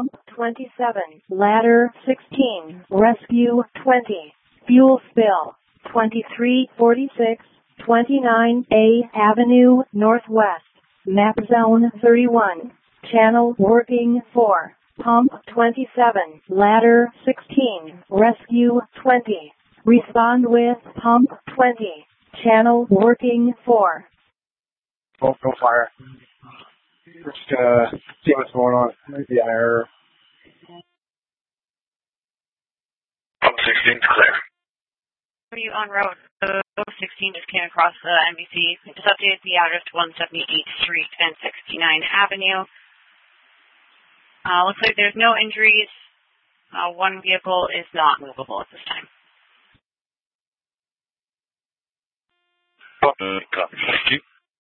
Pump 27, Ladder 16, Rescue 20, Fuel Spill 2346, 29A Avenue Northwest, Map Zone 31, Channel Working 4, Pump 27, Ladder 16, Rescue 20. Respond with Pump 20, Channel Working 4. Oh, no fire. We're just gonna see what's going on. Maybe an error. Pump 16 clear. You on road 16 just came across the NBC. It just updated the address to 178th Street and 69 Avenue. Looks like there's no injuries. One vehicle is not movable at this time. Copy.